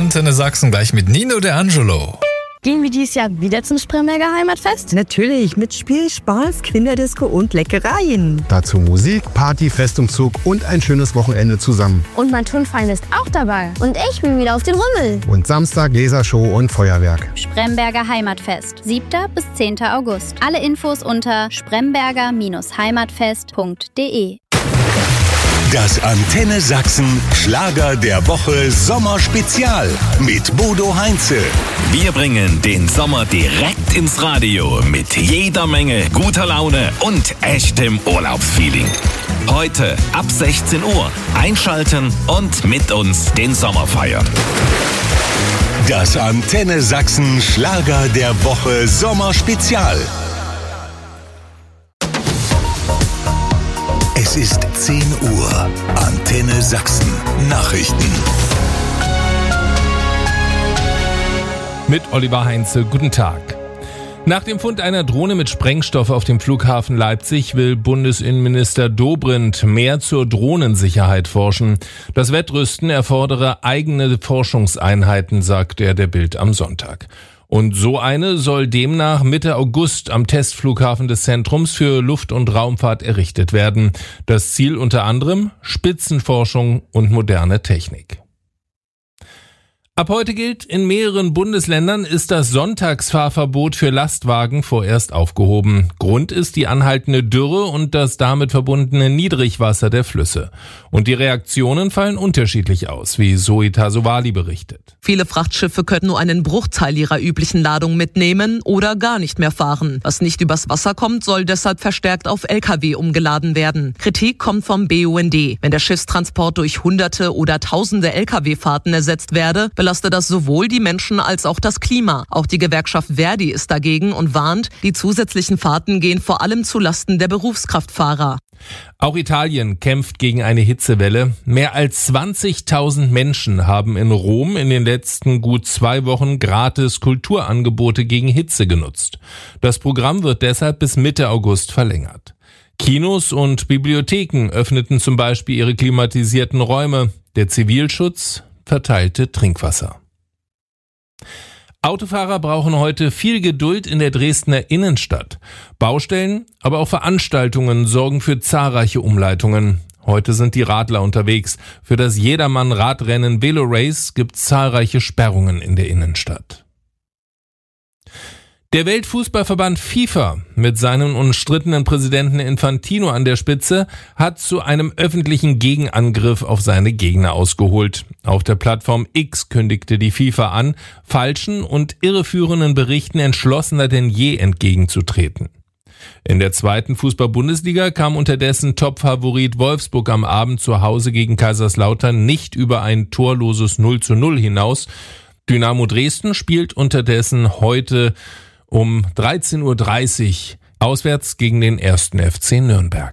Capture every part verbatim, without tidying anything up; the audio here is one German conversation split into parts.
Antenne Sachsen gleich mit Nino De Angelo. Gehen wir dieses Jahr wieder zum Spremberger Heimatfest? Natürlich, mit Spiel, Spaß, Kinderdisco und Leckereien. Dazu Musik, Party, Festumzug und ein schönes Wochenende zusammen. Und mein Turnverein ist auch dabei. Und ich bin wieder auf den Rummel. Und Samstag Lasershow und Feuerwerk. Spremberger Heimatfest, siebter bis zehnter August. Alle Infos unter spremberger Heimatfest punkt de. Das Antenne Sachsen Schlager der Woche Sommerspezial mit Bodo Heinze. Wir bringen den Sommer direkt ins Radio mit jeder Menge guter Laune und echtem Urlaubsfeeling. Heute ab sechzehn Uhr einschalten und mit uns den Sommer feiern. Das Antenne Sachsen Schlager der Woche Sommerspezial. Es ist zehn Uhr. Antenne Sachsen. Nachrichten. Mit Oliver Heinze. Guten Tag. Nach dem Fund einer Drohne mit Sprengstoff auf dem Flughafen Leipzig will Bundesinnenminister Dobrindt mehr zur Drohnensicherheit forschen. Das Wettrüsten erfordere eigene Forschungseinheiten, sagt er der Bild am Sonntag. Und so eine soll demnach Mitte August am Testflughafen des Zentrums für Luft- und Raumfahrt errichtet werden. Das Ziel unter anderem Spitzenforschung und moderne Technik. Ab heute gilt, in mehreren Bundesländern ist das Sonntagsfahrverbot für Lastwagen vorerst aufgehoben. Grund ist die anhaltende Dürre und das damit verbundene Niedrigwasser der Flüsse. Und die Reaktionen fallen unterschiedlich aus, wie Zoe Tasovali berichtet. Viele Frachtschiffe können nur einen Bruchteil ihrer üblichen Ladung mitnehmen oder gar nicht mehr fahren. Was nicht übers Wasser kommt, soll deshalb verstärkt auf L K W umgeladen werden. Kritik kommt vom B U N D. Wenn der Schiffstransport durch Hunderte oder Tausende L K W-Fahrten ersetzt werde, belastet das sowohl die Menschen als auch das Klima. Auch die Gewerkschaft Verdi ist dagegen und warnt, die zusätzlichen Fahrten gehen vor allem zu Lasten der Berufskraftfahrer. Auch Italien kämpft gegen eine Hitzewelle. Mehr als zwanzigtausend Menschen haben in Rom in den letzten gut zwei Wochen gratis Kulturangebote gegen Hitze genutzt. Das Programm wird deshalb bis Mitte August verlängert. Kinos und Bibliotheken öffneten zum Beispiel ihre klimatisierten Räume. Der Zivilschutz verteilte Trinkwasser. Autofahrer brauchen heute viel Geduld in der Dresdner Innenstadt. Baustellen, aber auch Veranstaltungen sorgen für zahlreiche Umleitungen. Heute sind die Radler unterwegs. Für das Jedermann-Radrennen Velo Race gibt es zahlreiche Sperrungen in der Innenstadt. Der Weltfußballverband FIFA mit seinem umstrittenen Präsidenten Infantino an der Spitze hat zu einem öffentlichen Gegenangriff auf seine Gegner ausgeholt. Auf der Plattform X kündigte die FIFA an, falschen und irreführenden Berichten entschlossener denn je entgegenzutreten. In der zweiten Fußball-Bundesliga kam unterdessen Topfavorit Wolfsburg am Abend zu Hause gegen Kaiserslautern nicht über ein torloses null zu null hinaus. Dynamo Dresden spielt unterdessen heute um dreizehn Uhr dreißig auswärts gegen den ersten F C Nürnberg.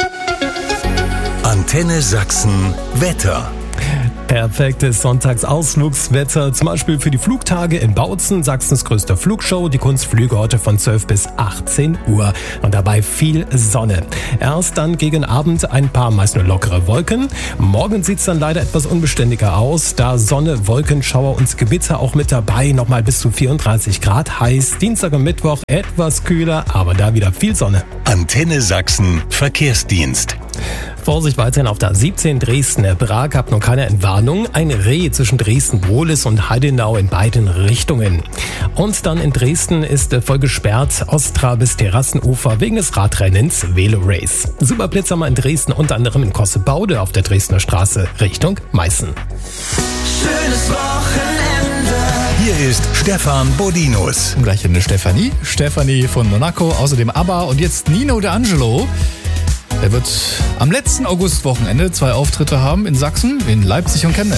Antenne Sachsen Wetter. Perfektes Sonntagsausflugswetter, zum Beispiel für die Flugtage in Bautzen, Sachsens größter Flugshow, die Kunstflüge heute von zwölf bis achtzehn Uhr und dabei viel Sonne. Erst dann gegen Abend ein paar meist nur lockere Wolken. Morgen sieht's dann leider etwas unbeständiger aus, da Sonne, Wolkenschauer und Gewitter auch mit dabei, nochmal bis zu vierunddreißig Grad heiß. Dienstag und Mittwoch etwas kühler, aber da wieder viel Sonne. Antenne Sachsen Verkehrsdienst. Vorsicht weiterhin auf der siebzehn Dresden-Prag, habt noch keine Entwarnung. Ein Reh zwischen Dresden-Brohlis und Heidenau in beiden Richtungen. Und dann in Dresden ist voll gesperrt, Ostra bis Terrassenufer wegen des Radrennens Velo Race. Superblitz haben wir in Dresden unter anderem in Kossebaude auf der Dresdner Straße Richtung Meißen. Schönes Wochenende. Hier ist Stefan Bodinus. Gleich eine Stefanie. Stefanie von Monaco, außerdem ABBA und jetzt Nino De Angelo. Er wird am letzten Augustwochenende zwei Auftritte haben in Sachsen, in Leipzig und Chemnitz.